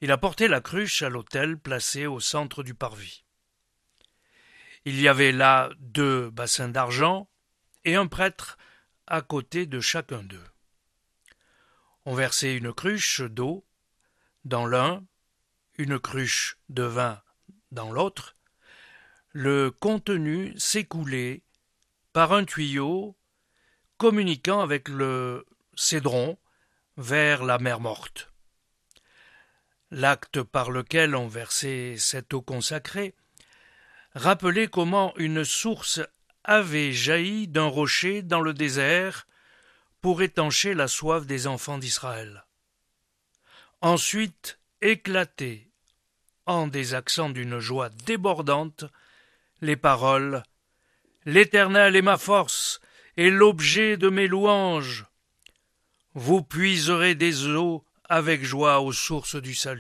Il a porté la cruche à l'autel placé au centre du parvis. Il y avait là 2 bassins d'argent et un prêtre à côté de chacun d'eux. On versait une cruche d'eau dans l'un, une cruche de vin dans l'autre. Le contenu s'écoulait par un tuyau communiquant avec le Cédron vers la mer Morte. L'acte par lequel on versait cette eau consacrée rappelait comment une source avait jailli d'un rocher dans le désert pour étancher la soif des enfants d'Israël. Ensuite éclataient, en des accents d'une joie débordante, les paroles « L'Éternel est ma force et l'objet de mes louanges. Vous puiserez des eaux avec joie aux sources du salut. »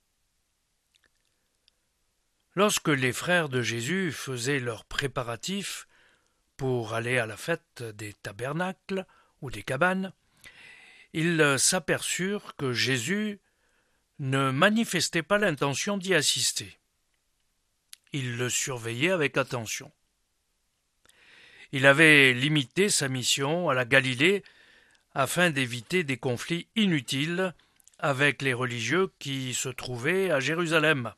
Lorsque les frères de Jésus faisaient leurs préparatifs pour aller à la fête des tabernacles ou des cabanes, ils s'aperçurent que Jésus ne manifestait pas l'intention d'y assister. Ils le surveillaient avec attention. Il avait limité sa mission à la Galilée afin d'éviter des conflits inutiles avec les religieux qui se trouvaient à Jérusalem.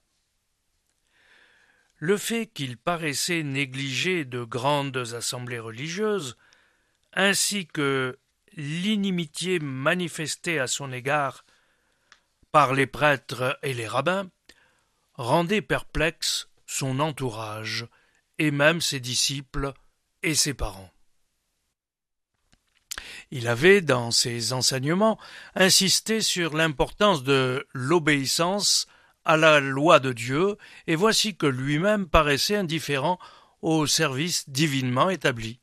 Le fait qu'il paraissait négliger de grandes assemblées religieuses, ainsi que l'inimitié manifestée à son égard par les prêtres et les rabbins, rendait perplexe son entourage et même ses disciples et ses parents. Il avait, dans ses enseignements, insisté sur l'importance de l'obéissance à la loi de Dieu, et voici que lui-même paraissait indifférent au service divinement établi.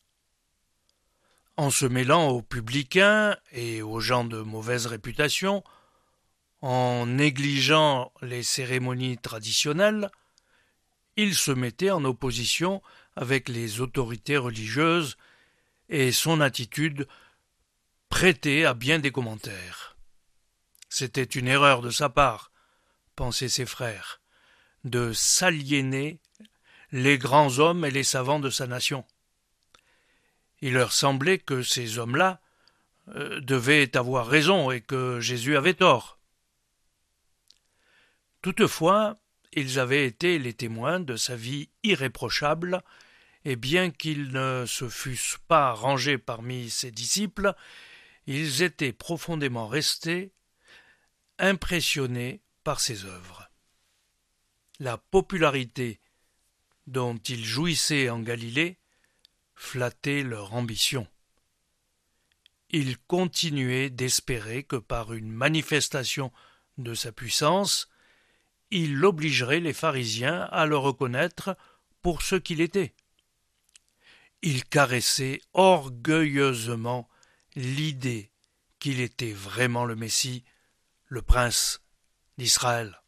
En se mêlant aux publicains et aux gens de mauvaise réputation, en négligeant les cérémonies traditionnelles, il se mettait en opposition avec les autorités religieuses et son attitude prêtait à bien des commentaires. C'était une erreur de sa part, pensaient ses frères, de s'aliéner les grands hommes et les savants de sa nation. Il leur semblait que ces hommes-là devaient avoir raison et que Jésus avait tort. Toutefois, ils avaient été les témoins de sa vie irréprochable, et bien qu'ils ne se fussent pas rangés parmi ses disciples, ils étaient profondément restés impressionnés par ses œuvres. La popularité dont ils jouissaient en Galilée flattait leur ambition. Ils continuaient d'espérer que par une manifestation de sa puissance, il obligerait les pharisiens à le reconnaître pour ce qu'il était. Ils caressaient orgueilleusement l'idée qu'il était vraiment le Messie, le prince d'Israël.